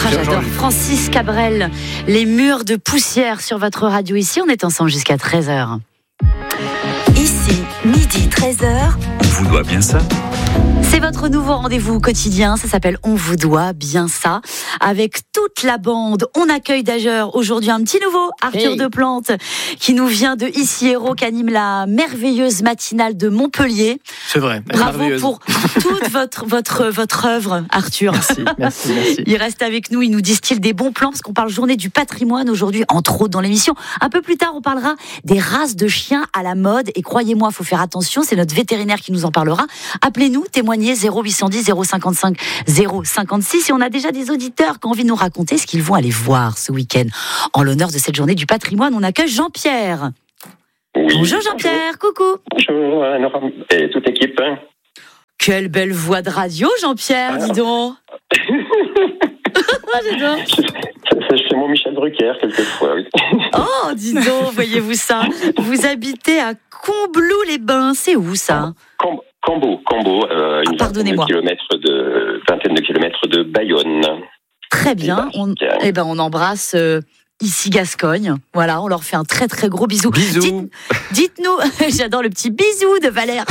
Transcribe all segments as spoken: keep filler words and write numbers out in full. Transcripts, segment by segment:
Ah, j'adore Francis Cabrel, les murs de poussière sur votre radio ici. On est ensemble jusqu'à treize heures. Ici, midi, treize heures. On vous doit bien ça. C'est votre nouveau rendez-vous quotidien, ça s'appelle On vous doit bien ça. Avec toute la bande, on accueille d'ailleurs aujourd'hui un petit nouveau, Arthur hey. Deplante, qui nous vient de Ici Héros, qui anime la merveilleuse matinale de Montpellier. C'est vrai. Bravo pour toute votre, votre, votre œuvre, Arthur. Merci, merci, merci. Il reste avec nous, il nous distille des bons plans, parce qu'on parle journée du patrimoine aujourd'hui, entre autres dans l'émission. Un peu plus tard, on parlera des races de chiens à la mode, et croyez-moi, il faut faire attention, c'est notre vétérinaire qui nous en parlera. Appelez-nous, témoignez zéro huit cent dix zéro cinquante-cinq zéro cinquante-six et on a déjà des auditeurs qui ont envie de nous raconter ce qu'ils vont aller voir ce week-end. En l'honneur de cette journée du patrimoine, on accueille Jean-Pierre. Oui, bonjour Jean-Pierre, bonjour. Coucou. Bonjour, et toute l'équipe. Quelle belle voix de radio, Jean-Pierre, ah. dis donc. J'adore. C'est mon Michel Drucker, quelquefois, oui. Oh, dis donc, voyez-vous ça. Vous habitez à Combloux-les-Bains, c'est où ça? Com- Cambo, Cambo, euh, une ah, vingtaine de kilomètres de, vingtaine de kilomètres de Bayonne. Très bien. On, eh ben, on embrasse euh, ici Gascogne. Voilà, on leur fait un très très gros bisou. Bisous. Dites, dites-nous, j'adore le petit bisou de Valère.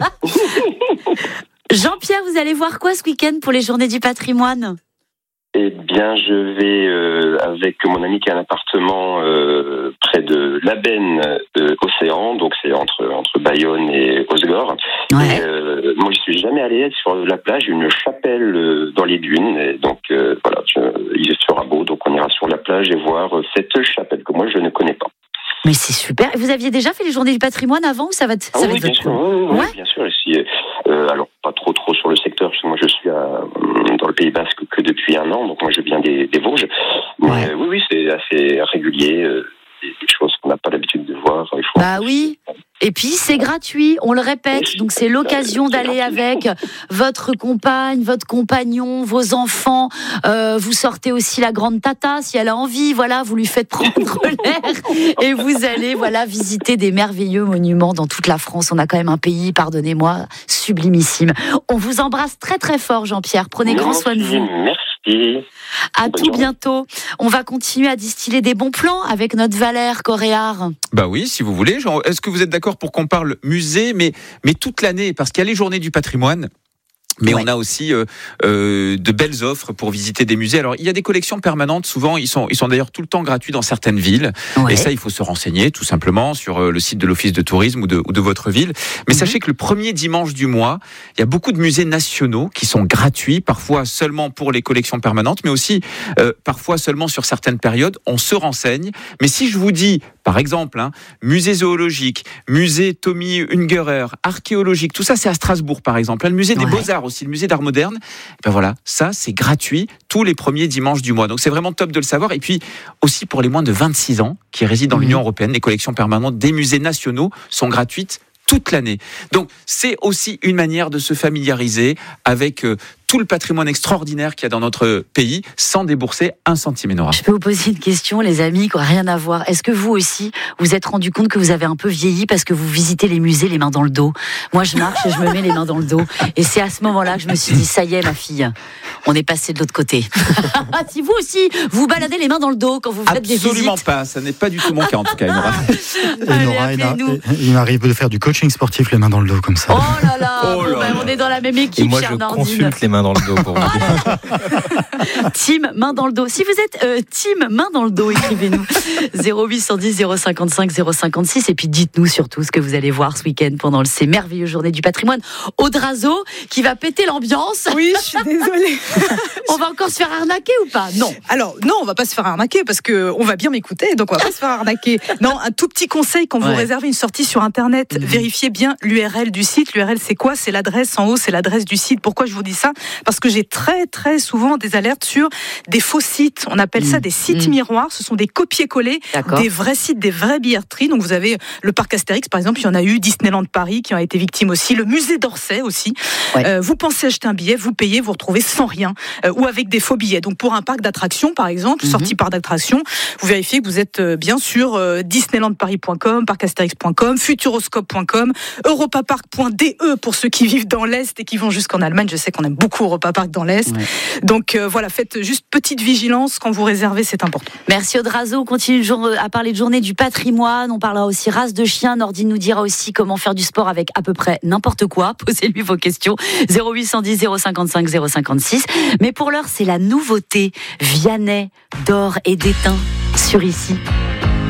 Jean-Pierre, vous allez voir quoi ce week-end pour les Journées du patrimoine? Eh bien, je vais euh, avec mon ami qui a un appartement euh, près de l'Aben euh, Océan, donc c'est entre entre Bayonne et Osgore. Ouais. Et, euh, moi, je suis jamais allé sur la plage, une chapelle euh, dans les dunes, et donc euh, voilà, je, il sera beau, donc on ira sur la plage et voir cette chapelle que moi je ne connais pas. Mais c'est super. Vous aviez déjà fait les Journées du patrimoine avant ou ça va, ça ah, va oui, être bien votre sûr, oui, oui, ouais. bien sûr. Ici, euh, alors pas trop trop sur le secteur, parce que moi je suis à, dans le Pays Basque que depuis un an, donc moi je viens des, des Vosges. Mais ouais. euh, oui, oui, c'est assez régulier. Euh, des, des choses qu'on n'a pas l'habitude de voir. Il faut bah oui. Et puis c'est gratuit, on le répète, donc c'est l'occasion d'aller avec votre compagne, votre compagnon, vos enfants. Euh, vous sortez aussi la grande tata si elle a envie, voilà, vous lui faites prendre l'air et vous allez voilà visiter des merveilleux monuments dans toute la France. On a quand même un pays, pardonnez-moi, sublimissime. On vous embrasse très très fort, Jean-Pierre. Prenez Merci, grand soin de vous. Merci. À tout bientôt. On va continuer à distiller des bons plans avec notre Valère Coréard. Bah oui, si vous voulez. Genre, est-ce que vous êtes d'accord pour qu'on parle musée, mais, mais toute l'année, parce qu'il y a les Journées du patrimoine. Mais ouais. on a aussi euh, euh, de belles offres pour visiter des musées. Alors, il y a des collections permanentes. Souvent, ils sont, ils sont d'ailleurs tout le temps gratuits dans certaines villes. Ouais. Et ça, il faut se renseigner tout simplement sur euh, le site de l'Office de tourisme ou de, ou de votre ville. Mais mm-hmm. sachez que le premier dimanche du mois, il y a beaucoup de musées nationaux qui sont gratuits, parfois seulement pour les collections permanentes, mais aussi euh, parfois seulement sur certaines périodes. On se renseigne. Mais si je vous dis, par exemple, hein, musée zoologique, musée Tommy Ungerer, archéologique, tout ça, c'est à Strasbourg, par exemple. Le musée des ouais. Beaux-Arts aussi, le musée d'art moderne. Ben voilà, ça, c'est gratuit tous les premiers dimanches du mois. Donc, c'est vraiment top de le savoir. Et puis, aussi pour les moins de vingt-six ans qui résident dans mmh. l'Union européenne, les collections permanentes des musées nationaux sont gratuites toute l'année. Donc, c'est aussi une manière de se familiariser avec euh, tout le patrimoine extraordinaire qu'il y a dans notre pays sans débourser un centime, Nora. Je peux vous poser une question, les amis, qui n'a rien à voir. Est-ce que vous aussi, vous êtes rendu compte que vous avez un peu vieilli parce que vous visitez les musées les mains dans le dos? Moi, je marche et je me mets les mains dans le dos. Et c'est à ce moment-là que je me suis dit, ça y est, ma fille, on est passé de l'autre côté. Si vous aussi, vous baladez les mains dans le dos quand vous faites Absolument des visites. Absolument pas, ça n'est pas du tout mon cas en tout cas, Nora. Allez, Nora, il, appelez-nous. il m'arrive de faire du coaching sportif les mains dans le dos comme ça. Oh là là, oh bon, là ben, là. on est dans la même équipe, et moi, cher je Nordine. consulte les mains dans le dos pour vous. Team main dans le dos. Si vous êtes euh, team main dans le dos, écrivez-nous zéro huit cent dix zéro cinquante-cinq zéro cinquante-six et puis dites-nous surtout ce que vous allez voir ce week-end pendant ces merveilleuses Journées du patrimoine. Audrazo qui va péter l'ambiance. Oui, je suis désolée. On va encore se faire arnaquer ou pas? Non. Alors non, on va pas se faire arnaquer parce que on va bien m'écouter, donc on va pas se faire arnaquer. Non, un tout petit conseil quand vous ouais. réservez une sortie sur Internet, mmh. vérifiez bien l'U R L du site. L'U R L c'est quoi? C'est l'adresse en haut, c'est l'adresse du site. Pourquoi je vous dis ça? Parce que j'ai très très souvent des alertes sur des faux sites. On appelle mmh. ça des sites mmh. miroirs. Ce sont des copier-coller D'accord. des vrais sites, des vraies billetteries. Donc vous avez le parc Astérix par exemple, il y en a eu, Disneyland Paris qui en a été victime aussi, le musée d'Orsay aussi. Ouais. Euh, vous pensez acheter un billet, vous payez, vous retrouvez sans rien euh, ou avec des faux billets. Donc pour un parc d'attractions par exemple, mmh. sortie parc d'attractions, vous vérifiez que vous êtes euh, bien sur euh, disneyland paris point com, parc astérix point com, futuroscope point com, europapark point d e pour ceux qui vivent dans l'Est et qui vont jusqu'en Allemagne. Je sais qu'on aime beaucoup beaucoup au Europa Park dans l'Est. Ouais. Donc euh, voilà, faites juste petite vigilance quand vous réservez, c'est important. Merci Odrazo. On continue à parler de journée du patrimoine. On parlera aussi race de chien. Nordine nous dira aussi comment faire du sport avec à peu près n'importe quoi. Posez-lui vos questions. zéro huit cent dix zéro cinquante-cinq zéro cinquante-six. Mais pour l'heure, c'est la nouveauté. Vianney, d'or et d'étain sur Ici.